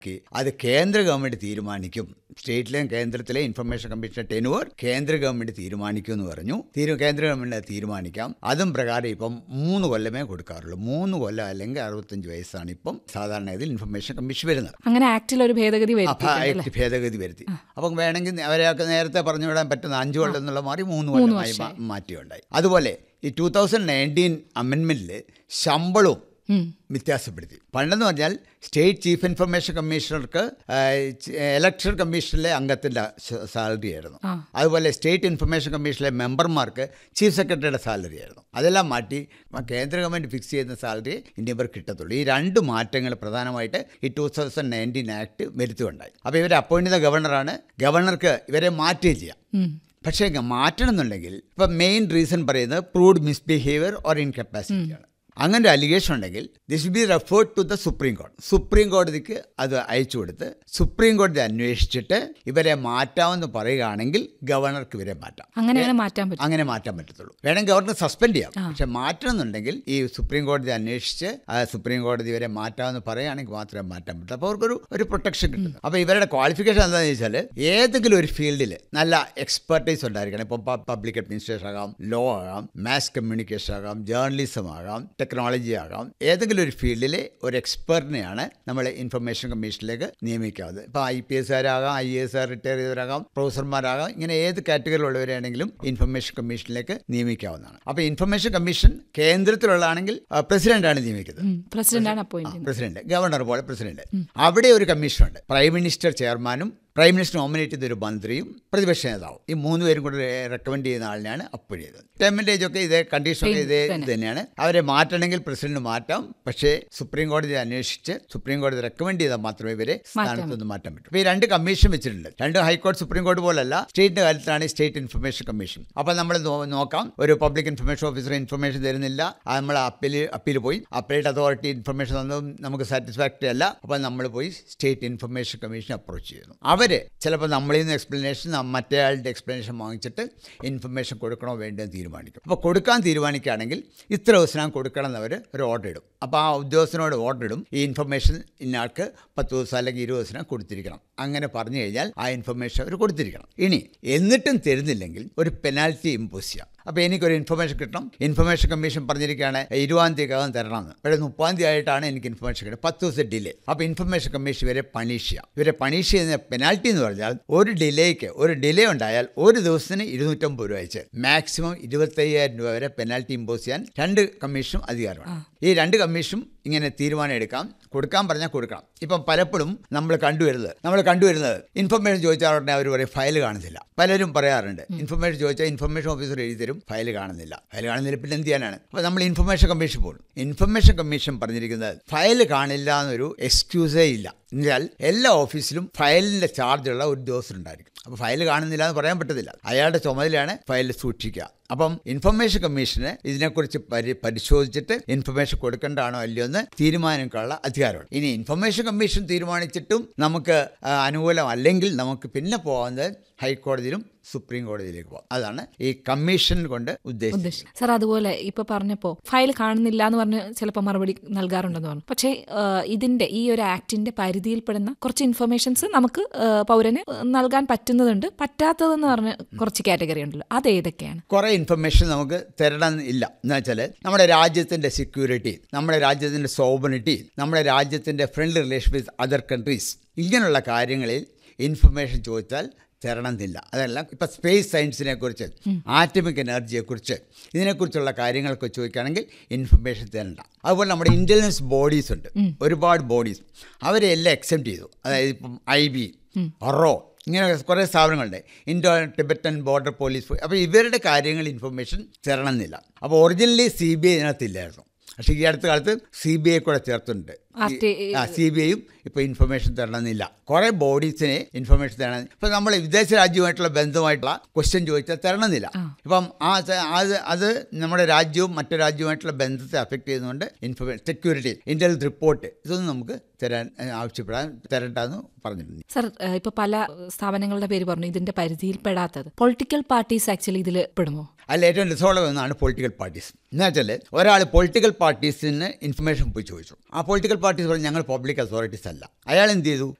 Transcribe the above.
അത് കേന്ദ്ര ഗവൺമെൻറ് തീരുമാനിക്കും. സ്റ്റേറ്റിലെയും കേന്ദ്രത്തിലെ ഇൻഫർമേഷൻ കമ്മീഷന്റെ ടെനുവർ കേന്ദ്ര ഗവൺമെൻറ് തീരുമാനിക്കും എന്ന് പറഞ്ഞു. കേന്ദ്ര ഗവൺമെൻറ് തീരുമാനിക്കാം. അതും പ്രകാരം ഇപ്പം 3 കൊല്ലമേ കൊടുക്കാറുള്ളൂ. 3 കൊല്ലം അല്ലെങ്കിൽ 65 വയസ്സാണ് ഇപ്പം സാധാരണ ഇതിൽ ഇൻഫർമേഷൻ കമ്മീഷൻ വരുന്നത്. അങ്ങനെ ആക്ടിൽ ഒരു ഭേദഗതി വരുത്തി. അപ്പം വേണമെങ്കിൽ അവരെയൊക്കെ നേരത്തെ പറഞ്ഞു വിടാൻ പറ്റുന്ന 5 കൊല്ലം എന്നുള്ള മാറി 3 കൊല്ലമായി മാറ്റിയുണ്ടായി. അതുപോലെ ഈ 2019 അമെൻമെന്റിൽ ശമ്പളവും വ്യത്യാസപ്പെടുത്തി. പണ്ടെന്ന് പറഞ്ഞാൽ സ്റ്റേറ്റ് ചീഫ് ഇൻഫർമേഷൻ കമ്മീഷണർക്ക് ഇലക്ഷൻ കമ്മീഷനിലെ അംഗത്തിൻ്റെ സാലറി ആയിരുന്നു. അതുപോലെ സ്റ്റേറ്റ് ഇൻഫർമേഷൻ കമ്മീഷനിലെ മെമ്പർമാർക്ക് ചീഫ് സെക്രട്ടറിയുടെ സാലറി ആയിരുന്നു. അതെല്ലാം മാറ്റി കേന്ദ്ര ഗവൺമെൻറ് ഫിക്സ് ചെയ്യുന്ന സാലറി ഇനി ഇവർ കിട്ടത്തുള്ളൂ. ഈ 2 മാറ്റങ്ങൾ പ്രധാനമായിട്ട് ഈ 2019 ആക്ട് വരുത്തുകയുണ്ടായി. അപ്പോൾ ഇവരെ അപ്പോയിൻ്റ് ചെയ്ത ഗവർണറാണ്. ഗവർണർക്ക് ഇവരെ മാറ്റുകയും ചെയ്യാം. പക്ഷേ മാറ്റണം എന്നുണ്ടെങ്കിൽ ഇപ്പം മെയിൻ റീസൺ പറയുന്നത് പ്രൂവ്ഡ് മിസ്ബിഹേവിയർ ഓർ ഇൻകപ്പാസിറ്റിയാണ്. അങ്ങനെ ഒരു അലിഗേഷൻ ഉണ്ടെങ്കിൽ this will be referred to the supreme കോടതി. സുപ്രീം കോടതിക്ക് അത് അയച്ചു കൊടുത്ത് സുപ്രീം കോടതി അന്വേഷിച്ചിട്ട് ഇവരെ മാറ്റാമെന്ന് പറയുകയാണെങ്കിൽ ഗവർണർക്ക് ഇവരെ മാറ്റാം. അങ്ങനെ മാറ്റാൻ പറ്റത്തുള്ളൂ. വേണമെങ്കിൽ ഗവർണർ സസ്പെൻഡ് ചെയ്യാം. പക്ഷെ മാറ്റണം എന്നുണ്ടെങ്കിൽ ഈ സുപ്രീം കോടതി അന്വേഷിച്ച് സുപ്രീം കോടതി ഇവരെ മാറ്റാമെന്ന് പറയുകയാണെങ്കിൽ മാത്രമേ മാറ്റാൻ പറ്റൂ. അപ്പോൾ അവർക്കൊരു പ്രൊട്ടക്ഷൻ കിട്ടും. അപ്പോൾ ഇവരുടെ ക്വാളിഫിക്കേഷൻ എന്താണെന്ന് വെച്ചാൽ ഏതെങ്കിലും ഒരു ഫീൽഡിൽ നല്ല എക്സ്പെർട്ടൈസ് ഉണ്ടായിരിക്കണം. ഇപ്പം പബ്ലിക് അഡ്മിനിസ്ട്രേഷൻ ആകാം, ലോ ആകാം, മാസ് കമ്മ്യൂണിക്കേഷൻ ആകാം, ജേർണലിസം ആകാം, ടെക്നോളജി ആകാം. ഏതെങ്കിലും ഒരു ഫീൽഡിലെ ഒരു എക്സ്പെർട്ടിനെയാണ് നമ്മൾ ഇൻഫർമേഷൻ കമ്മീഷനിലേക്ക് നിയമിക്കാവുന്നത്. ഇപ്പോൾ IPS ആകാം, IAS റിട്ടയർ ചെയ്തവരാകാം, പ്രൊഫസർമാരാകാം. ഇങ്ങനെ ഏത് കാറ്റഗറിയിലുള്ളവരാണെങ്കിലും ഇൻഫർമേഷൻ കമ്മീഷനിലേക്ക് നിയമിക്കാവുന്നതാണ്. അപ്പോൾ ഇൻഫർമേഷൻ കമ്മീഷൻ കേന്ദ്രത്തിലുള്ളതാണെങ്കിൽ പ്രസിഡന്റാണ് നിയമിക്കുന്നത്. പ്രസിഡന്റ്, ഗവർണർ പോലെ പ്രസിഡന്റ്. അവിടെ ഒരു കമ്മീഷനുണ്ട്. പ്രൈം മിനിസ്റ്റർ ചെയർമാനും പ്രൈം മിനിസ്റ്റർ നോമിനേറ്റ് ചെയ്തൊരു മന്ത്രിയും പ്രതിപക്ഷ നേതാവും. ഈ 3 പേരും കൂടെ റെക്കമെൻഡ് ചെയ്യുന്ന ആളിനാണ് അപ്പോയിന്റ് ചെയ്തത്. റിട്ടയർമെന്റ് ഒക്കെ ഇതേ കണ്ടീഷനൊക്കെ ഇതേ തന്നെയാണ്. അവരെ മാറ്റണമെങ്കിൽ പ്രസിഡന്റ് മാറ്റാം. പക്ഷേ സുപ്രീം കോടതി അന്വേഷിച്ച് സുപ്രീം കോടതി റെക്കമെൻഡ് ചെയ്താൽ മാത്രമേ ഇവരെ സ്ഥാനത്ത് നിന്ന് മാറ്റാൻ പറ്റൂ. ഇപ്പോൾ ഈ 2 കമ്മീഷൻ വെച്ചിട്ടുണ്ട്. 2 ഹൈക്കോടതി സുപ്രീം കോടതി പോലല്ല. സ്റ്റേറ്റിന്റെ കാര്യത്തിലാണ് സ്റ്റേറ്റ് ഇൻഫർമേഷൻ കമ്മീഷൻ. അപ്പോൾ നമ്മൾ നോക്കാം, ഒരു പബ്ലിക് ഇൻഫർമേഷൻ ഓഫീസർ ഇൻഫർമേഷൻ തരുന്നില്ല, നമ്മൾ അപ്പീൽ പോയി അപ്പീലേറ്റ് അതോറിറ്റി ഇൻഫർമേഷൻ തന്നതും നമുക്ക് സാറ്റിസ്ഫാക്ടറി അല്ല. അപ്പോൾ നമ്മൾ പോയി സ്റ്റേറ്റ് ഇൻഫർമേഷൻ കമ്മീഷൻ അപ്രോച്ച് ചെയ്യുന്നു. അവർ ചിലപ്പോൾ നമ്മളിൽ നിന്ന് എക്സ്പ്ലനേഷൻ മറ്റേ ആളുടെ എക്സ്പ്ലനേഷൻ വാങ്ങിച്ചിട്ട് ഇൻഫർമേഷൻ കൊടുക്കണോ വേണ്ടതെന്ന് തീരുമാനിക്കും. അപ്പോൾ കൊടുക്കാൻ തീരുമാനിക്കുകയാണെങ്കിൽ ഇത്ര ദിവസം കൊടുക്കണം എന്നവർ ഒരു ഓർഡർ ഇടും. അപ്പോൾ ആ ഉദ്യോഗസ്ഥനോട് ഓർഡർ ഇടും, ഈ ഇൻഫർമേഷൻ ഇന്നയാൾക്ക് 10 ദിവസം അല്ലെങ്കിൽ 20 ദിവസം കൊടുത്തിരിക്കണം. അങ്ങനെ പറഞ്ഞു കഴിഞ്ഞാൽ ആ ഇൻഫർമേഷൻ അവർ കൊടുത്തിരിക്കണം. ഇനി എന്നിട്ടും തരുന്നില്ലെങ്കിൽ ഒരു പെനാൽറ്റി ഇമ്പോസ് ചെയ്യാം. അപ്പോൾ എനിക്കൊരു ഇൻഫർമേഷൻ കിട്ടണം. ഇൻഫർമേഷൻ കമ്മീഷൻ പറഞ്ഞിരിക്കുകയാണ് 20-ാം തീയതിക്കകം തരണമെന്ന്. പക്ഷേ 30-ാം തീയതി ആയിട്ടാണ് എനിക്ക് ഇൻഫർമേഷൻ കിട്ടുന്നത്. 10 ദിവസം ഡിലേ. അപ്പോൾ ഇൻഫർമേഷൻ കമ്മീഷൻ ഇവരെ പണിഷ് ചെയ്യാം. ഇവരെ പണിഷ് ചെയ്യുന്ന പെനാൽറ്റി എന്ന് പറഞ്ഞാൽ ഒരു ഡിലേ ഉണ്ടായാൽ ഒരു ദിവസത്തിന് 250 രൂപ വെച്ച് മാക്സിമം 25,000 രൂപ വരെ പെനാൽറ്റി ഇമ്പോസ് ചെയ്യാൻ 2 കമ്മീഷനും അധികാരമാണ്. ഈ 2 കമ്മീഷനും ഇങ്ങനെ തീരുമാനം എടുക്കാം. കൊടുക്കാൻ പറഞ്ഞാൽ കൊടുക്കണം. ഇപ്പം പലപ്പോഴും നമ്മൾ കണ്ടുവരുന്നത് ഇൻഫർമേഷൻ ചോദിച്ചാൽ ഉടനെ അവർ പറയും ഫയൽ കാണുന്നില്ല. പലരും പറയാറുണ്ട് ഇൻഫർമേഷൻ ചോദിച്ചാൽ ഇൻഫർമേഷൻ ഓഫീസർ എഴുതി തരും, ഫയൽ കാണുന്നില്ല. പിന്നെ എന്ത് ചെയ്യാനാണ്? അപ്പോൾ നമ്മൾ ഇൻഫർമേഷൻ കമ്മീഷൻ പോകും. ഇൻഫർമേഷൻ കമ്മീഷൻ പറഞ്ഞിരിക്കുന്നത് ഫയൽ കാണില്ല എന്നൊരു എക്സ്ക്യൂസേ ഇല്ല. എന്നാൽ എല്ലാ ഓഫീസിലും ഫയലിൻ്റെ ചാർജുള്ള ഒരു ഉദ്യോഗസ്ഥർ ഉണ്ടായിരിക്കും. അപ്പോൾ ഫയൽ കാണുന്നില്ല എന്ന് പറയാൻ പറ്റത്തില്ല. അയാളുടെ ചുമതലയാണ് ഫയൽ സൂക്ഷിക്കുക. അപ്പം ഇൻഫർമേഷൻ കമ്മീഷന് ഇതിനെക്കുറിച്ച് പരിശോധിച്ചിട്ട് ഇൻഫർമേഷൻ കൊടുക്കേണ്ടതാണോ അല്ലയോ എന്ന് തീരുമാനിക്കാനുള്ള അധികാരമുണ്ട്. ഇനി ഇൻഫർമേഷൻ കമ്മീഷൻ തീരുമാനിച്ചിട്ടും നമുക്ക് അനുകൂലമല്ലെങ്കിൽ നമുക്ക് പിന്നെ പോകുന്നത് ഹൈക്കോടതിയിലും സുപ്രീം കോടതിയിലേക്ക് പോകാം. അതാണ് ഈ കമ്മീഷൻ കൊണ്ട് ഉദ്ദേശിച്ചത്. സാർ, അതുപോലെ ഇപ്പൊ പറഞ്ഞപ്പോൾ ഫയൽ കാണുന്നില്ല എന്ന് പറഞ്ഞ് ചിലപ്പോൾ മറുപടി നൽകാറുണ്ടെന്ന് പറഞ്ഞു. പക്ഷേ ഇതിന്റെ ഈ ഒരു ആക്ടിന്റെ പരിധിയിൽപ്പെടുന്ന കുറച്ച് ഇൻഫർമേഷൻസ് നമുക്ക് പൗരന് നൽകാൻ പറ്റുന്നതുണ്ട്, പറ്റാത്തതെന്ന് പറഞ്ഞ് കുറച്ച് കാറ്റഗറി ഉണ്ടല്ലോ. അത് ഏതൊക്കെയാണ്? കുറെ ഇൻഫർമേഷൻ നമുക്ക് തരണം ഇല്ല. എന്ന് വെച്ചാൽ നമ്മുടെ രാജ്യത്തിന്റെ സെക്യൂരിറ്റി, നമ്മുടെ രാജ്യത്തിന്റെ സോവറിനിറ്റി, നമ്മുടെ രാജ്യത്തിന്റെ friendly relation with other countries, ഇങ്ങനെയുള്ള കാര്യങ്ങളിൽ ഇൻഫർമേഷൻ ചോദിച്ചാൽ തരണമെന്നില്ല. അതെല്ലാം ഇപ്പം സ്പേസ് സയൻസിനെ കുറിച്ച്, ആറ്റമിക് എനർജിയെക്കുറിച്ച്, ഇതിനെക്കുറിച്ചുള്ള കാര്യങ്ങളൊക്കെ ചോദിക്കുകയാണെങ്കിൽ ഇൻഫർമേഷൻ തരണ്ട. അതുപോലെ നമ്മുടെ ഇൻ്റലിജൻസ് ബോഡീസ് ഉണ്ട്, ഒരുപാട് ബോഡീസ്, അവരെല്ലാം എക്സെപ്റ്റ് ചെയ്തു. അതായത് ഇപ്പം IB, RO, ഇങ്ങനെ കുറേ സ്ഥാപനങ്ങളുണ്ട്, ഇൻഡോ ടിബറ്റൻ ബോർഡർ പോലീസ്. അപ്പോൾ ഇവരുടെ കാര്യങ്ങൾ ഇൻഫർമേഷൻ തരണമെന്നില്ല. അപ്പോൾ ഒറിജിനലി CBI ഇതിനകത്തില്ലായിരുന്നു. പക്ഷേ ഈ അടുത്ത കാലത്ത് CBI കൂടെ ചേർത്തിട്ടുണ്ട്. CBIയും ഇപ്പോൾ ഇൻഫർമേഷൻ തരണമെന്നില്ല. കുറേ ബോഡീസിനെ ഇൻഫർമേഷൻ തരണം. ഇപ്പം നമ്മൾ വിദേശ രാജ്യവുമായിട്ടുള്ള ബന്ധമായിട്ടുള്ള ക്വസ്റ്റ്യൻ ചോദിച്ചാൽ തരണമെന്നില്ല. ഇപ്പം അത് നമ്മുടെ രാജ്യവും മറ്റു രാജ്യവുമായിട്ടുള്ള ബന്ധത്തെ അഫക്റ്റ് ചെയ്യുന്നതുകൊണ്ട് ഇൻഫർമേഷൻ സെക്യൂരിറ്റി, ഇൻ്റലിജൻസ് റിപ്പോർട്ട്, ഇതൊന്നും നമുക്ക് തരണ്ടെന്ന് പറഞ്ഞിട്ടുണ്ട്. സർ, ഇപ്പോൾ പല സ്ഥാപനങ്ങളുടെ പേര് പറഞ്ഞു ഇതിന്റെ പരിധിയിൽപ്പെടാത്തത്. പൊളിറ്റിക്കൽ പാർട്ടീസ് ആക്ച്വലി ഇതിൽ പെടുമോ? അതിൽ ഏറ്റവും റിസോൾവ് ഒന്നാണ് പൊളിറ്റിക്കൽ പാർട്ടീസ്. എന്ന് വെച്ചാൽ ഒരാൾ പൊളിറ്റിക്കൽ പാർട്ടീസിന് ഇൻഫർമേഷൻ പോയി ചോദിച്ചു. ആ പൊളിറ്റിക്കൽ പാർട്ടീസ് പറഞ്ഞു ഞങ്ങൾ പബ്ലിക് അതോറിറ്റീസ് അല്ല. അയാൾ എന്ത് ചെയ്തു,